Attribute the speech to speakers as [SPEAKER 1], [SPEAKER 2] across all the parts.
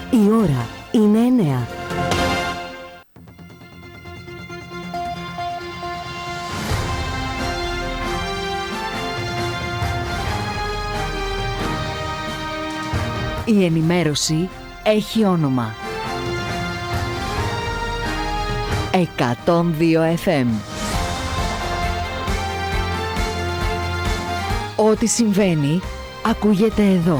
[SPEAKER 1] Η ώρα είναι 9. Η ενημέρωση έχει όνομα. 102 FM. Ό,τι συμβαίνει, ακούγεται εδώ.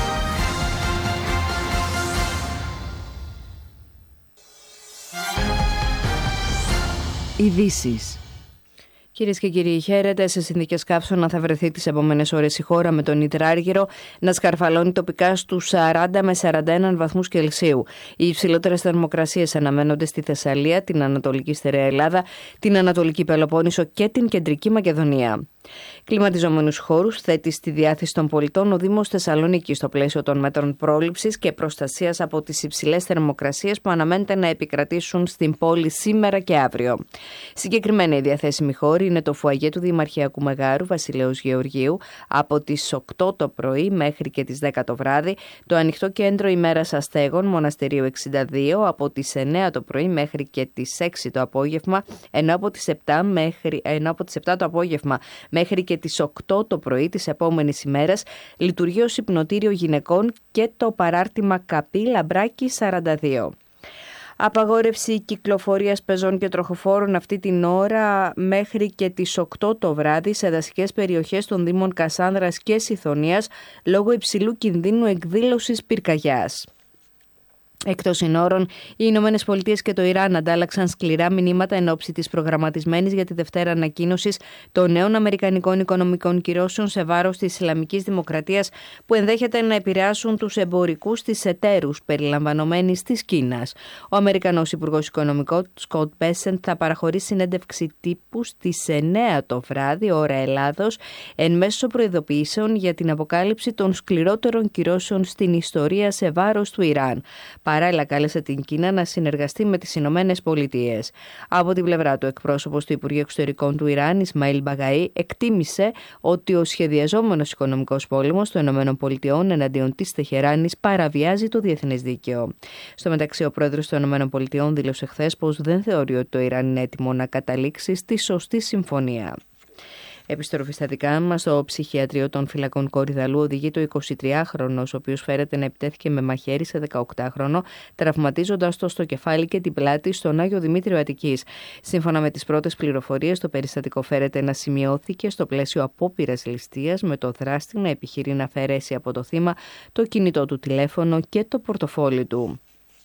[SPEAKER 1] Ειδήσεις. Κυρίες και κύριοι, χαίρετε. Σε συνθήκες καύσωνα θα βρεθεί τις επόμενες ώρες η χώρα, με τον υδράργυρο να σκαρφαλώνει τοπικά στους 40 με 41 βαθμούς Κελσίου. Οι υψηλότερες θερμοκρασίες αναμένονται στη Θεσσαλία, την Ανατολική Στερεά Ελλάδα, την Ανατολική Πελοπόννησο και την Κεντρική Μακεδονία. Κλιματιζόμενους χώρους θέτει στη διάθεση των πολιτών ο Δήμος Θεσσαλονίκης στο πλαίσιο των μέτρων πρόληψης και προστασίας από τις υψηλές θερμοκρασίες που αναμένεται να επικρατήσουν στην πόλη σήμερα και αύριο. Συγκεκριμένα, οι διαθέσιμοι χώροι είναι το φουαγέ του Δημαρχιακού Μεγάρου Βασιλέως Γεωργίου από τις 8 το πρωί μέχρι και τις 10 το βράδυ, το ανοιχτό κέντρο ημέρας αστέγων Μοναστηρίου 62 από τις 9 το πρωί μέχρι και τις 6 το απόγευμα, ενώ από τις 7 το απόγευμα μέχρι και τις 8 το πρωί της επόμενης ημέρας λειτουργεί ως υπνοτήριο γυναικών και το παράρτημα Καπή Λαμπράκη 42. Απαγόρευση κυκλοφορίας πεζών και τροχοφόρων αυτή την ώρα μέχρι και τις 8 το βράδυ σε δασικές περιοχές των Δήμων Κασάνδρας και Σιθωνίας λόγω υψηλού κινδύνου εκδήλωσης πυρκαγιάς. Εκτός συνόρων, οι Ηνωμένες Πολιτείες και το Ιράν αντάλλαξαν σκληρά μηνύματα εν ώψη της προγραμματισμένης για τη Δευτέρα ανακοίνωσης των νέων αμερικανικών οικονομικών κυρώσεων σε βάρος της Ισλαμικής Δημοκρατίας που ενδέχεται να επηρεάσουν τους εμπορικούς της εταίρους περιλαμβανομένης της Κίνας. Ο Αμερικανός Υπουργός Οικονομικών Σκοτ Μπέσεντ θα παραχωρήσει συνέντευξη τύπου στις 9 το βράδυ, ώρα Ελλάδος, εν μέσω προειδοποιήσεων για την αποκάλυψη των σκληρότερων κυρώσεων στην ιστορία σε βάρος του Ιράν. Παράλληλα, κάλεσε την Κίνα να συνεργαστεί με τις Ηνωμένες Πολιτείες. Από την πλευρά του, εκπρόσωπος του Υπουργείου Εξωτερικών του Ιράν, Ισμαήλ Μπαγαή, εκτίμησε ότι ο σχεδιαζόμενος οικονομικός πόλεμος των Ηνωμένων Πολιτειών εναντίον της Τεχεράνης παραβιάζει το διεθνές δίκαιο. Στο μεταξύ, ο πρόεδρος των Ηνωμένων Πολιτειών δήλωσε χθες πως δεν θεωρεί ότι το Ιράν είναι έτοιμο να καταλήξει στη σωστή συμφωνία. Επιστροφή στα δικά μας, στο ψυχιατρίο των φυλακών Κορυδαλού οδηγεί το 23χρονος, ο οποίος φέρεται να επιτέθηκε με μαχαίρι σε 18χρονο, τραυματίζοντας το στο κεφάλι και την πλάτη στον Άγιο Δημήτριο Αττικής. Σύμφωνα με τις πρώτες πληροφορίες, το περιστατικό φέρεται να σημειώθηκε στο πλαίσιο απόπειρας ληστείας, με το δράστη να επιχειρεί να αφαιρέσει από το θύμα το κινητό του τηλέφωνο και το πορτοφόλι του.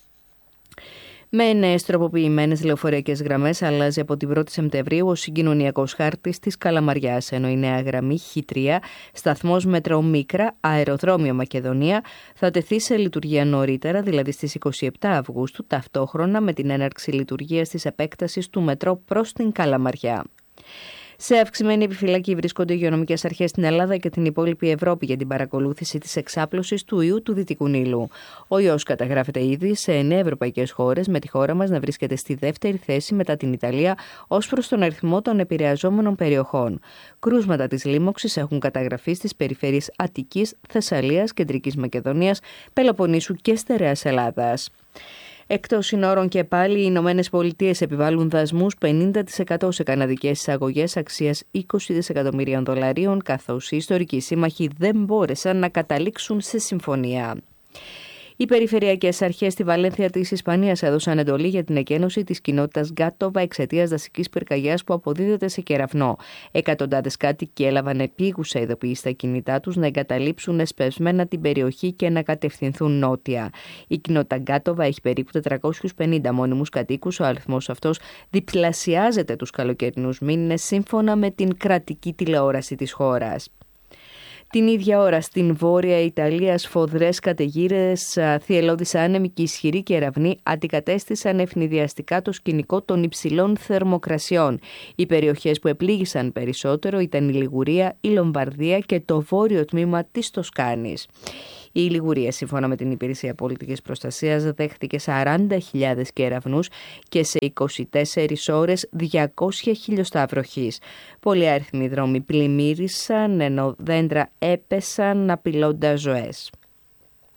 [SPEAKER 1] Με νέες τροποποιημένες λεωφορειακές γραμμές αλλάζει από την 1η Σεπτεμβρίου ο συγκοινωνιακός χάρτης της Καλαμαριάς, ενώ η νέα γραμμή Χ3, σταθμός μετρό Μίκρα, αεροδρόμιο Μακεδονία, θα τεθεί σε λειτουργία νωρίτερα, δηλαδή στις 27 Αυγούστου, ταυτόχρονα με την έναρξη λειτουργίας της επέκτασης του μετρό προς την Καλαμαριά. Σε αυξημένη επιφυλακή βρίσκονται οι υγειονομικές αρχές στην Ελλάδα και την υπόλοιπη Ευρώπη για την παρακολούθηση της εξάπλωσης του ιού του Δυτικού Νείλου. Ο ιός καταγράφεται ήδη σε 9 ευρωπαϊκές χώρες, με τη χώρα μας να βρίσκεται στη δεύτερη θέση μετά την Ιταλία ως προς τον αριθμό των επηρεαζόμενων περιοχών. Κρούσματα της λίμωξης έχουν καταγραφεί στις περιφέρειες Αττικής, Θεσσαλίας, Κεντρικής Μακεδονίας, Πελοποννήσου και Στερεάς Ελλάδας. Εκτός συνόρων και πάλι, οι Ηνωμένες Πολιτείες επιβάλλουν δασμούς 50% σε καναδικές εισαγωγές αξίας 20 δισεκατομμυρίων δολαρίων, καθώς οι ιστορικοί σύμμαχοι δεν μπόρεσαν να καταλήξουν σε συμφωνία. Οι περιφερειακές αρχές στη Βαλένθια της Ισπανίας έδωσαν εντολή για την εκένωση της κοινότητας Γκάτοβα εξαιτίας δασικής πυρκαγιάς που αποδίδεται σε κεραυνό. Εκατοντάδες κάτοικοι έλαβαν επίγουσα ειδοποίηση στα κινητά τους να εγκαταλείψουν εσπευσμένα την περιοχή και να κατευθυνθούν νότια. Η κοινότητα Γκάτοβα έχει περίπου 450 μόνιμους κατοίκους. Ο αριθμός αυτός διπλασιάζεται τους καλοκαιρινούς μήνες, σύμφωνα με την κρατική τηλεόραση της χώρας. Την ίδια ώρα στην Βόρεια Ιταλία σφοδρές καταιγίδες, θυελλώδης άνεμοι και ισχυροί κεραυνοί αντικατέστησαν ευνηδιαστικά το σκηνικό των υψηλών θερμοκρασιών. Οι περιοχές που επλήγησαν περισσότερο ήταν η Λιγουρία, η Λομβαρδία και το βόρειο τμήμα της Τοσκάνης. Η Λιγουρία, σύμφωνα με την Υπηρεσία Πολιτικής Προστασίας, δέχτηκε 40.000 κεραυνούς και σε 24 ώρες 200 χιλιοστά βροχής. Πολλοί αριθμοί δρόμοι πλημμύρισαν, ενώ δέντρα έπεσαν απειλώντας ζωές.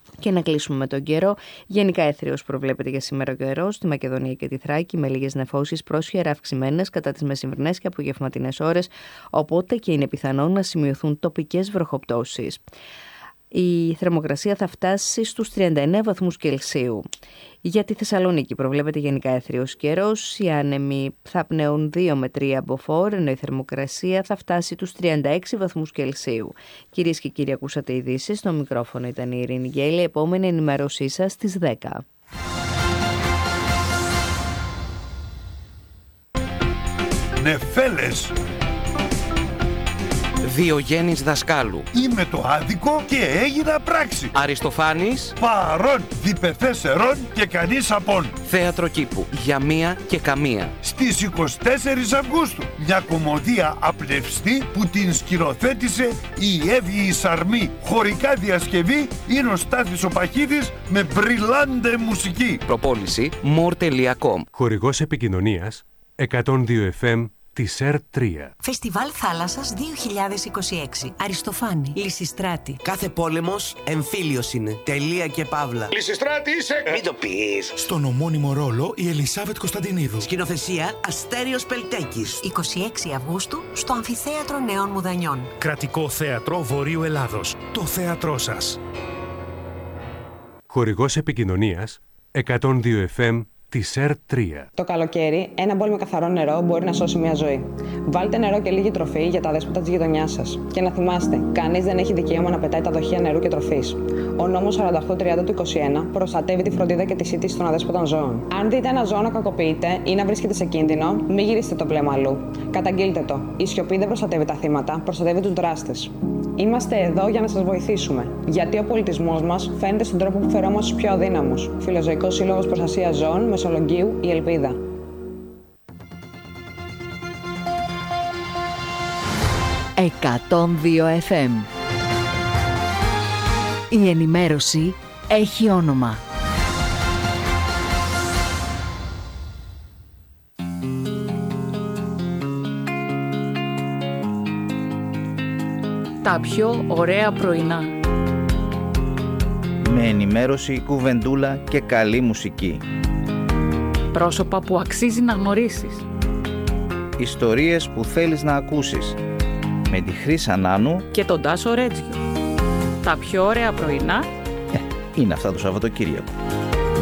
[SPEAKER 1] Και να κλείσουμε με τον καιρό. Γενικά έθριος προβλέπεται για σήμερα ο καιρός στη Μακεδονία και τη Θράκη, με λίγες νεφώσεις πρόσχερα αυξημένες κατά τις μεσημβρινές και απογευματινές ώρες, οπότε και είναι πιθανό να σημειωθούν τοπικές βροχοπτώσεις. Η θερμοκρασία θα φτάσει στους 39 βαθμούς Κελσίου. Για τη Θεσσαλονίκη προβλέπεται γενικά έθριος καιρός. Οι άνεμοι θα πνέουν 2 με 3 μποφόρ, ενώ η θερμοκρασία θα φτάσει τους 36 βαθμούς Κελσίου. Κυρίες και κύριοι, ακούσατε ειδήσεις. Στο μικρόφωνο ήταν η Ειρήνη Γκέλη. Επόμενη ενημέρωσή σας στις 10.
[SPEAKER 2] Νεφέλες.
[SPEAKER 3] Διογέννης Δασκάλου.
[SPEAKER 2] Είμαι το άδικο και έγινα πράξη.
[SPEAKER 3] Αριστοφάνης.
[SPEAKER 2] Παρών, διπεθέσερον και κανείς απόν.
[SPEAKER 3] Θέατρο κήπου. Για μία και καμία.
[SPEAKER 2] Στις 24 Αυγούστου. Μια κομμωδία απλευστή που την σκηνοθέτησε η Εύη Σαρμή. Χωρικά διασκευή είναι ο Στάθης ο Παχίδης με μπριλάντε μουσική.
[SPEAKER 3] Προπόληση more.com.
[SPEAKER 4] Χορηγός επικοινωνίας 102 FM της ΕΡΤ3.
[SPEAKER 5] Φεστιβάλ Θάλασσας 2026. Αριστοφάνη. Λυσιστράτη.
[SPEAKER 6] Κάθε πόλεμος εμφύλιος είναι. Τελεία και παύλα.
[SPEAKER 7] Λυσιστράτη είσαι!
[SPEAKER 6] Μην το πεις.
[SPEAKER 7] Στον ομώνυμο ρόλο η Ελισάβετ Κωνσταντινίδου.
[SPEAKER 6] Σκηνοθεσία Αστέριος Πελτέκης.
[SPEAKER 5] 26 Αυγούστου στο Αμφιθέατρο Νέων Μουδανιών.
[SPEAKER 7] Κρατικό Θέατρο Βορείου Ελλάδος. Το θέατρό σας.
[SPEAKER 4] Χορηγός επικοινωνίας 102 FM της ΕΡΤ3.
[SPEAKER 8] Το καλοκαίρι, ένα μπολ με καθαρό νερό μπορεί να σώσει μια ζωή. Βάλτε νερό και λίγη τροφή για τα δέσποτα της γειτονιάς σας. Και να θυμάστε, κανείς δεν έχει δικαίωμα να πετάει τα δοχεία νερού και τροφής. Ο νόμος 4830 του 21 προστατεύει τη φροντίδα και τη σύντηση των αδέσποτων ζώων. Αν δείτε ένα ζώο να κακοποιείται ή να βρίσκεται σε κίνδυνο, μην γυρίσετε το βλέμμα αλλού. Καταγγείλτε το. Η σιωπή δεν προστατεύει τα θύματα, προστατεύει τους δράστες. Είμαστε εδώ για να σας βοηθήσουμε. Γιατί ο πολιτισμός μας φαίνεται στον τρόπο που φερόμαστε στους πιο αδύναμους. Φιλοζωικός Σύλλογος Προστασίας Ζώων, Μεσολογγίου, η Ελπίδα.
[SPEAKER 9] «102 FM». Η ενημέρωση έχει όνομα.
[SPEAKER 10] Τα πιο ωραία πρωινά.
[SPEAKER 11] Με ενημέρωση, κουβεντούλα και καλή μουσική.
[SPEAKER 10] Πρόσωπα που αξίζει να γνωρίσεις.
[SPEAKER 11] Ιστορίες που θέλεις να ακούσεις. Με τη Χρύσα Νάνου
[SPEAKER 10] και τον Τάσο Ρέτζιο. Τα πιο ωραία πρωινά
[SPEAKER 11] είναι αυτά το Σαββατοκύριακο.